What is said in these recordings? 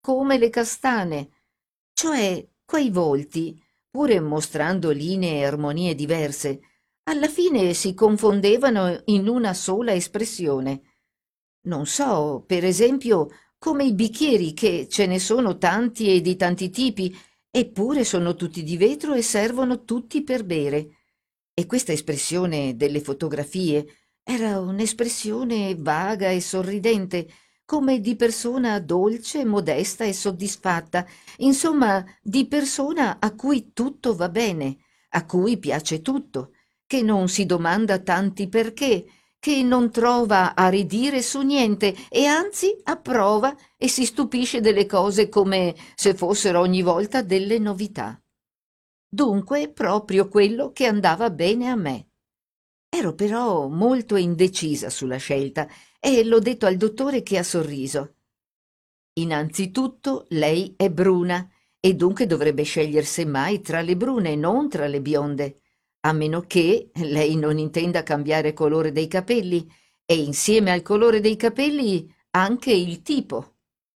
come le castane, cioè quei volti, pure mostrando linee e armonie diverse, alla fine si confondevano in una sola espressione. Non so, per esempio, come i bicchieri, che ce ne sono tanti e di tanti tipi, eppure sono tutti di vetro e servono tutti per bere. E questa espressione delle fotografie era un'espressione vaga e sorridente, come di persona dolce, modesta e soddisfatta, insomma, di persona a cui tutto va bene, a cui piace tutto, che non si domanda tanti perché, che non trova a ridire su niente e anzi approva e si stupisce delle cose come se fossero ogni volta delle novità. Dunque proprio quello che andava bene a me. Ero però molto indecisa sulla scelta e l'ho detto al dottore, che ha sorriso. Innanzitutto lei è bruna e dunque dovrebbe scegliere semmai tra le brune e non tra le bionde, a meno che lei non intenda cambiare colore dei capelli e insieme al colore dei capelli anche il tipo.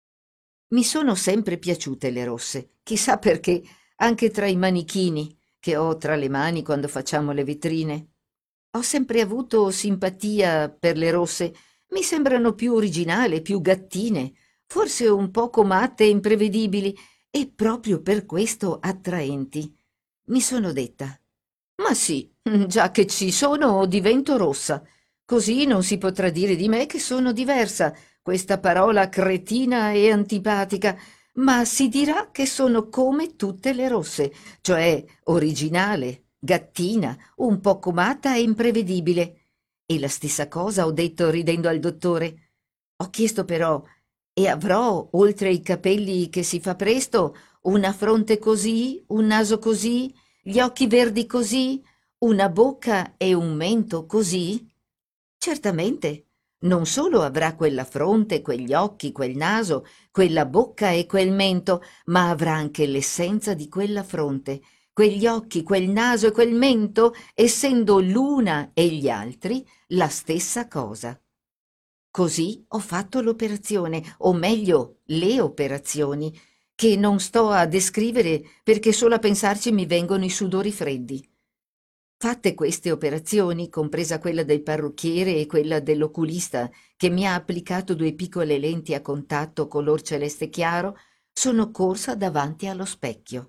Mi sono sempre piaciute le rosse, chissà perché, anche tra i manichini che ho tra le mani quando facciamo le vetrine. Ho sempre avuto simpatia per le rosse, mi sembrano più originali, più gattine, forse un poco matte e imprevedibili, e proprio per questo attraenti. Mi sono detta: ma sì, già che ci sono divento rossa, così non si potrà dire di me che sono diversa, questa parola cretina e antipatica, ma si dirà che sono come tutte le rosse, cioè originale, gattina, un poco matta e imprevedibile. E la stessa cosa ho detto ridendo al dottore. Ho chiesto però: e avrò, oltre ai capelli che si fa presto, una fronte così, un naso così, gli occhi verdi così, una bocca e un mento così? Certamente. Non solo avrà quella fronte, quegli occhi, quel naso, quella bocca e quel mento, ma avrà anche l'essenza di quella fronte, quegli occhi, quel naso e quel mento, essendo l'una e gli altri la stessa cosa. Così ho fatto l'operazione, o meglio, le operazioni, che non sto a descrivere perché solo a pensarci mi vengono i sudori freddi. Fatte queste operazioni, compresa quella del parrucchiere e quella dell'oculista, che mi ha applicato due piccole lenti a contatto color celeste chiaro, sono corsa davanti allo specchio.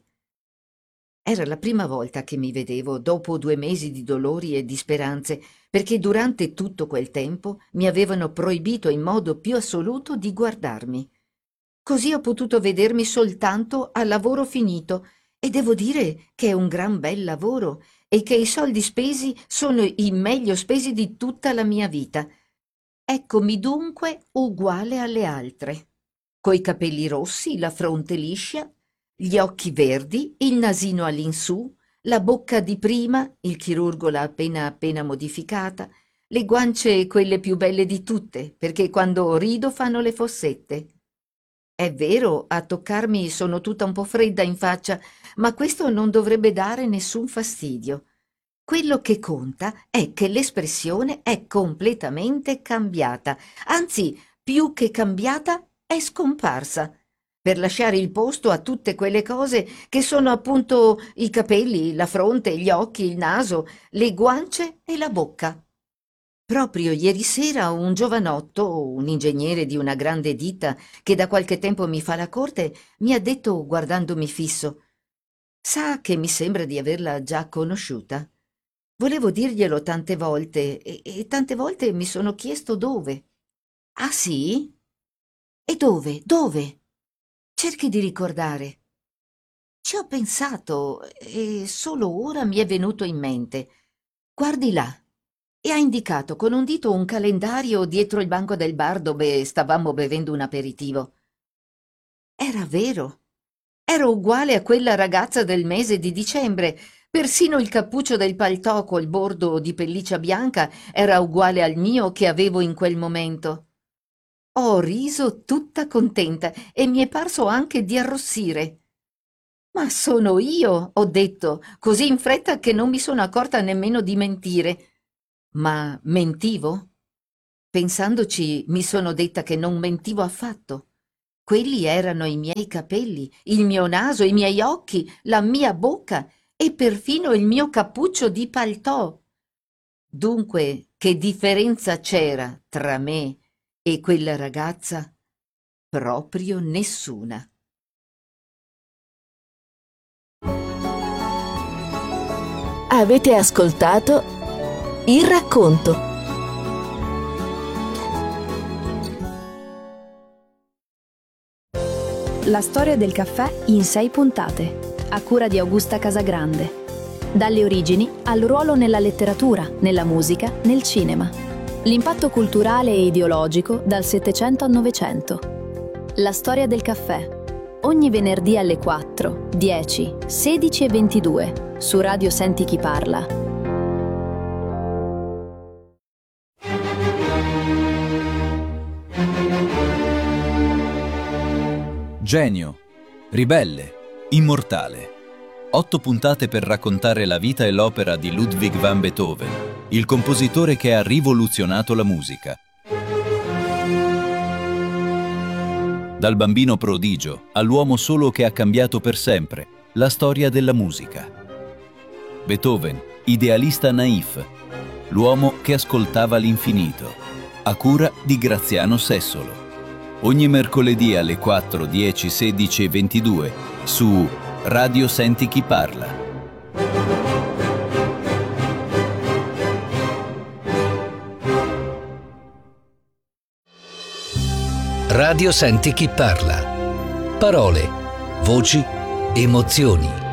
Era la prima volta che mi vedevo dopo 2 mesi di dolori e di speranze, perché durante tutto quel tempo mi avevano proibito in modo più assoluto di guardarmi. Così ho potuto vedermi soltanto a lavoro finito, e devo dire che è un gran bel lavoro e che i soldi spesi sono i meglio spesi di tutta la mia vita. Eccomi dunque uguale alle altre, coi capelli rossi, la fronte liscia, gli occhi verdi, il nasino all'insù, la bocca di prima, il chirurgo l'ha appena modificata, le guance quelle più belle di tutte, perché quando rido fanno le fossette. È vero, a toccarmi sono tutta un po' fredda in faccia, ma questo non dovrebbe dare nessun fastidio. Quello che conta è che l'espressione è completamente cambiata, anzi, più che cambiata, è scomparsa, per lasciare il posto a tutte quelle cose che sono appunto i capelli, la fronte, gli occhi, il naso, le guance e la bocca. Proprio ieri sera un giovanotto, un ingegnere di una grande ditta che da qualche tempo mi fa la corte, mi ha detto guardandomi fisso: sa che mi sembra di averla già conosciuta? Volevo dirglielo tante volte e tante volte mi sono chiesto dove. Ah sì? E dove? Dove? Cerchi di ricordare. Ci ho pensato e solo ora mi è venuto in mente. Guardi là. E ha indicato con un dito un calendario dietro il banco del bar dove stavamo bevendo un aperitivo. Era vero. Ero uguale a quella ragazza del mese di dicembre. Persino il cappuccio del paltò col bordo di pelliccia bianca era uguale al mio che avevo in quel momento. Ho riso tutta contenta e mi è parso anche di arrossire. Ma sono io, ho detto, così in fretta che non mi sono accorta nemmeno di mentire. Ma mentivo? Pensandoci, mi sono detta che non mentivo affatto. Quelli erano i miei capelli, il mio naso, i miei occhi, la mia bocca e perfino il mio cappuccio di paltò. Dunque, che differenza c'era tra me e quella ragazza? Proprio nessuna. Avete ascoltato Il racconto. La storia del caffè in 6 puntate, a cura di Augusta Casagrande. Dalle origini al ruolo nella letteratura, nella musica, nel cinema. L'impatto culturale e ideologico dal Settecento al Novecento. La storia del caffè. Ogni venerdì alle 4, 10, 16 e 22 su Radio Senti Chi Parla. Genio, ribelle, immortale. 8 puntate per raccontare la vita e l'opera di Ludwig van Beethoven, il compositore che ha rivoluzionato la musica. Dal bambino prodigio all'uomo solo che ha cambiato per sempre la storia della musica. Beethoven, idealista naif, l'uomo che ascoltava l'infinito, a cura di Graziano Sessolo. Ogni mercoledì alle 4, 10, 16 e 22 su Radio Senti Chi Parla. Radio Senti Chi Parla. Parole, voci, emozioni.